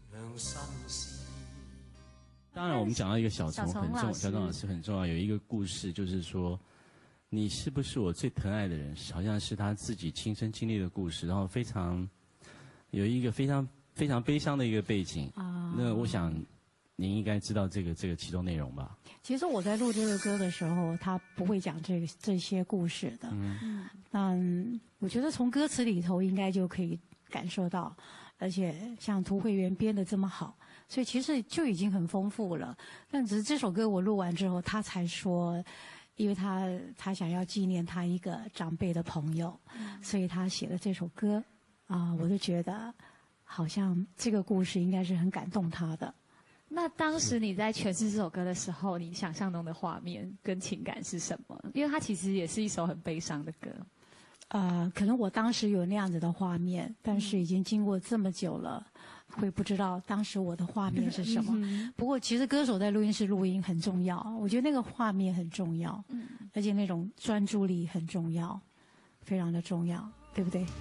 当然，我们讲到一个小虫老师很重要，有一个故事，就是说，你是不是我最疼爱的人？好像是他自己亲身经历的故事，然后有一个非常悲伤的一个背景啊。那我想，您应该知道这个其中内容吧？ 其实我在录这个歌的时候，他不会讲这些故事的。我觉得从歌词里头应该就可以感受到，而且像涂慧源编得这么好，所以其实就已经很丰富了。但只是这首歌我录完之后，他才说，因为他想要纪念他一个长辈的朋友，所以他写了这首歌啊，我就觉得好像这个故事应该是很感动他的。 那当时你在诠释这首歌的时候，你想象中的画面跟情感是什么？因为它其实也是一首很悲伤的歌。 可能我当时有那样子的画面，但是已经经过这么久了，会不知道当时我的画面是什么。不过其实歌手在录音室录音很重要，我觉得那个画面很重要，而且那种专注力很重要，非常的重要，对不对？